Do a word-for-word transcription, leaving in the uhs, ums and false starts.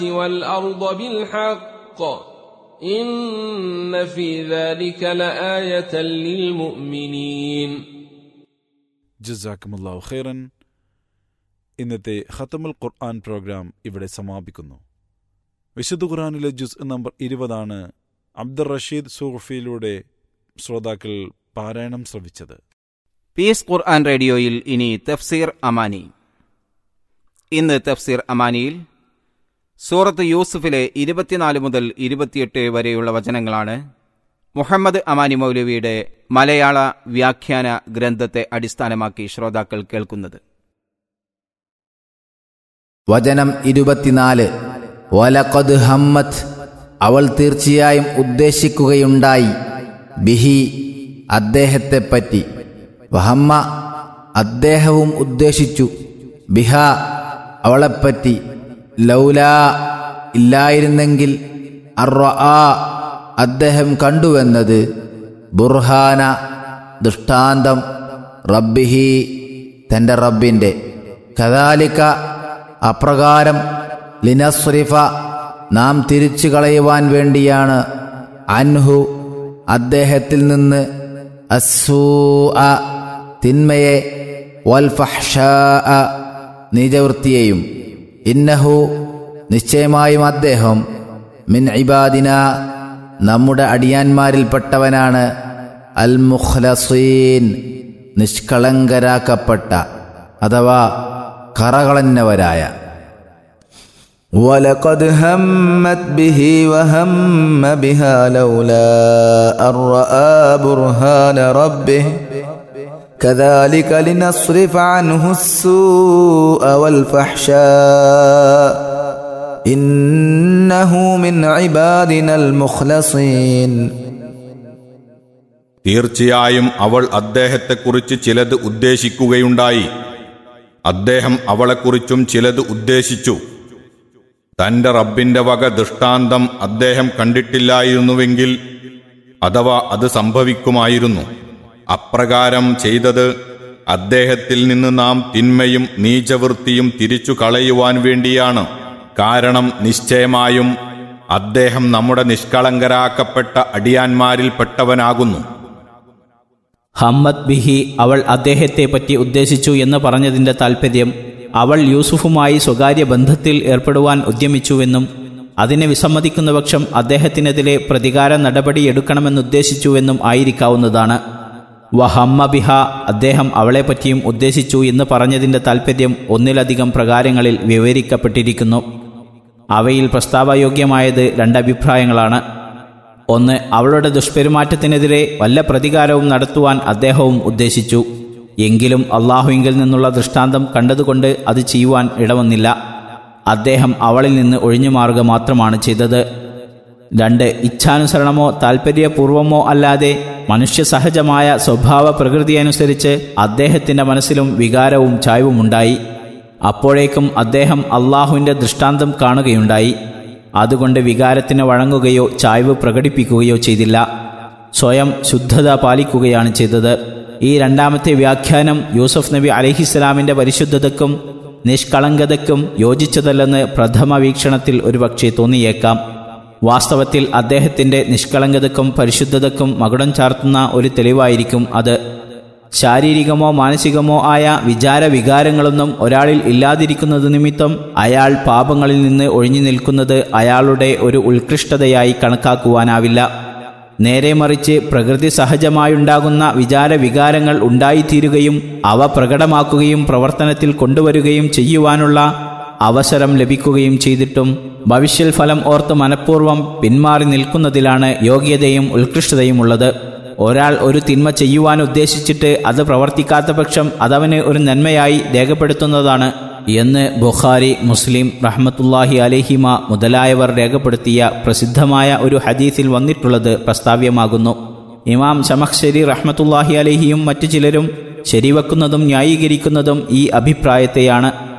والأرض بالحق إن في ذلك لآية للمؤمنين. ജസാക്കുമുല്ലാഹു ഖൈറൻ. ഇന്നത്തെ ഖത്തമുൽ ഖുർആൻ പ്രോഗ്രാം ഇവിടെ സമാപിക്കുന്നു. വിശുദ്ധ ഖുർആനിലെ ജുസ് നമ്പർ ഇരുപതാണ് അബ്ദുർ റഷീദ് സൂഫിയിലൂടെ ശ്രോതാക്കൾ പാരായണം ശ്രവിച്ചത്. പീസ് ഖുർആൻ റേഡിയോയിൽ ഇനി തഫ്സീർ അമാനി. ഇന്ന് തഫ്സീർ അമാനിയിൽ സൂറത്ത് യൂസുഫിലെ ഇരുപത്തിനാല് മുതൽ ഇരുപത്തിയെട്ട് വരെയുള്ള വചനങ്ങളാണ് മുഹമ്മദ് അമാനി മൗലവിയുടെ മലയാള വ്യാഖ്യാന ഗ്രന്ഥത്തെ അടിസ്ഥാനമാക്കി ശ്രോതാക്കൾ കേൾക്കുന്നത്. വചനം ഇരുപത്തിനാല്. വലഖദ് ഹമ്മത്ത്, അവൾ തീർച്ചയായും ഉദ്ദേശിക്കുകയുണ്ടായി, ബിഹി, അദ്ദേഹത്തെപ്പറ്റി, വഹമ്മ, അദ്ദേഹവും ഉദ്ദേശിച്ചു, ബിഹ, അവളെപ്പറ്റി, ലൗലാ, ഇല്ലായിരുന്നെങ്കിൽ, അർറആ, അദ്ദേഹം കണ്ടുവെന്നത്, ബുർഹാന, ദൃഷ്ടാന്തം, റബ്ബിഹി, തൻ്റെ റബ്ബിൻ്റെ, കദാലിക, അപ്രകാരം, ലിനസ്രിഫ, നാം തിരിച്ചു കളയുവാൻ വേണ്ടിയാണ്, അൻഹു, അദ്ദേഹത്തിൽ നിന്ന്, അസ്സൂഅ, തിന്മയെ, വൽ ഫഹ്ശാഅ, നീചവൃത്തിയെയും, ഇന്നഹു, നിശ്ചയമായും അദ്ദേഹം, മിൻ ഇബാദിന, നമ്മുടെ അടിയാന്മാരിൽപ്പെട്ടവനാണ്, അൽ മുഖ്ലസീൻ, നിഷ്കളങ്കരാക്കപ്പെട്ട അഥവാ കറകളഞ്ഞവരായ. വലഖദ് ഹമ്മത് ബിഹി വഹമ്മ ബിഹാ ലൗലാ അർആ ബുർഹാന റബ്ബിഹി കദാലിക ലിനസ്രിഫ അൻഹു അസ്സൂഅ വൽ ഫഹ്ശാഅ ഇന്നഹു മിൻ ഇബാദിനൽ മുഖ്ലസീൻ. തീർച്ചയായും അവൾ അദ്ദേഹത്തെക്കുറിച്ച് ചിലത് ഉദ്ദേശിക്കുകയുണ്ടായി, അദ്ദേഹം അവളെക്കുറിച്ചും ചിലത് ഉദ്ദേശിച്ചു. തന്റെ റബ്ബിന്റെ വക ദൃഷ്ടാന്തം അദ്ദേഹം കണ്ടിട്ടില്ലായിരുന്നുവെങ്കിൽ, അഥവാ അത് സംഭവിക്കുമായിരുന്നു. അപ്രകാരം ചെയ്തത് അദ്ദേഹത്തിൽ നിന്ന് നാം തിന്മയും നീചവൃത്തിയും തിരിച്ചു കളയുവാൻ വേണ്ടിയാണ്. കാരണം നിശ്ചയമായും അദ്ദേഹം നമ്മുടെ നിഷ്കളങ്കരാക്കപ്പെട്ട അടിയാന്മാരിൽപ്പെട്ടവനാകുന്നു. ഹമ്മദ് ബിഹി, അവൾ അദ്ദേഹത്തെ പറ്റി ഉദ്ദേശിച്ചു എന്ന് പറഞ്ഞതിന്റെ താൽപ്പര്യം അവൾ യൂസുഫുമായി സ്വകാര്യ ബന്ധത്തിൽ ഏർപ്പെടുവാൻ ഉദ്യമിച്ചുവെന്നും അതിനെ വിസമ്മതിക്കുന്ന പക്ഷം അദ്ദേഹത്തിനെതിരെ പ്രതികാര നടപടിയെടുക്കണമെന്നുദ്ദേശിച്ചുവെന്നും ആയിരിക്കാവുന്നതാണ്. വഹമ്മ ബിഹ, അദ്ദേഹം അവളെപ്പറ്റിയും ഉദ്ദേശിച്ചു എന്ന് പറഞ്ഞതിന്റെ താൽപ്പര്യം ഒന്നിലധികം പ്രകാരങ്ങളിൽ വിവരിക്കപ്പെട്ടിരിക്കുന്നു. അവയിൽ പ്രസ്താവയോഗ്യമായത് രണ്ടഭിപ്രായങ്ങളാണ്. ഒന്ന്, അവളുടെ ദുഷ്പെരുമാറ്റത്തിനെതിരെ വല്ല പ്രതികാരവും നടത്തുവാൻ അദ്ദേഹവും ഉദ്ദേശിച്ചു. എങ്കിലും അള്ളാഹുവിങ്കിൽ നിന്നുള്ള ദൃഷ്ടാന്തം കണ്ടതുകൊണ്ട് അത് ചെയ്യുവാൻ ഇടവന്നില്ല. അദ്ദേഹം അവളിൽ നിന്ന് ഒഴിഞ്ഞുമാറുക മാത്രമാണ് ചെയ്തത്. രണ്ട്, ഇച്ഛാനുസരണമോ താൽപ്പര്യപൂർവമോ അല്ലാതെ മനുഷ്യസഹജമായ സ്വഭാവ പ്രകൃതിയനുസരിച്ച് അദ്ദേഹത്തിൻ്റെ മനസ്സിലും വികാരവും ചായ്വുമുണ്ടായി. അപ്പോഴേക്കും അദ്ദേഹം അള്ളാഹുവിൻ്റെ ദൃഷ്ടാന്തം കാണുകയുണ്ടായി. അതുകൊണ്ട് വികാരത്തിന് വഴങ്ങുകയോ ചായ്വ് പ്രകടിപ്പിക്കുകയോ ചെയ്തില്ല, സ്വയം ശുദ്ധത പാലിക്കുകയാണ് ചെയ്തത്. ഈ രണ്ടാമത്തെ വ്യാഖ്യാനം യൂസുഫ് നബി അലൈഹിസ്സലാമിൻ്റെ പരിശുദ്ധതയ്ക്കും നിഷ്കളങ്കതയ്ക്കും യോജിച്ചതല്ലെന്ന് പ്രഥമ വീക്ഷണത്തിൽ ഒരുപക്ഷെ തോന്നിയേക്കാം. വാസ്തവത്തിൽ അദ്ദേഹത്തിൻ്റെ നിഷ്കളങ്കതയ്ക്കും പരിശുദ്ധതയ്ക്കും മകുടം ചാർത്തുന്ന ഒരു തെളിവായിരിക്കും അത്. ശാരീരികമോ മാനസികമോ ആയ വിചാര വികാരങ്ങളൊന്നും ഒരാളിൽ ഇല്ലാതിരിക്കുന്നത് നിമിത്തം അയാൾ പാപങ്ങളിൽ നിന്ന് ഒഴിഞ്ഞു നിൽക്കുന്നത് അയാളുടെ ഒരു ഉത്കൃഷ്ടതയായി കണക്കാക്കുവാനാവില്ല. നേരെ മറിച്ച് പ്രകൃതി സഹജമായുണ്ടാകുന്ന വിചാര വികാരങ്ങൾ ഉണ്ടായിത്തീരുകയും അവ പ്രകടമാക്കുകയും പ്രവർത്തനത്തിൽ കൊണ്ടുവരികയും ചെയ്യുവാനുള്ള അവസരം ലഭിക്കുകയും ചെയ്തിട്ടും ഭവിഷ്യൽ ഫലം ഓർത്ത് മനഃപൂർവ്വം പിന്മാറി നിൽക്കുന്നതിലാണ് യോഗ്യതയും ഉത്കൃഷ്ടതയും ഉള്ളത്. ഒരാൾ ഒരു തിന്മ ചെയ്യുവാൻ ഉദ്ദേശിച്ചിട്ട് അത് പ്രവർത്തിക്കാത്ത പക്ഷം അതവന് ഒരു നന്മയായി രേഖപ്പെടുത്തുന്നതാണ് എന്ന് ബുഖാരി, മുസ്ലിം റഹ്മത്തുള്ളാഹി അലൈഹിമ മുതലായവർ രേഖപ്പെടുത്തിയ പ്രസിദ്ധമായ ഒരു ഹദീസിൽ വന്നിട്ടുള്ളത് പ്രസ്താവ്യമാകുന്നു. ഇമാം ശമഖ്ശരി റഹ്മത്തുള്ളാഹി അലൈഹിയും മറ്റു ചിലരും ശരിവെക്കുന്നതും ന്യായീകരിക്കുന്നതും ഈ അഭിപ്രായത്തെയാണ്.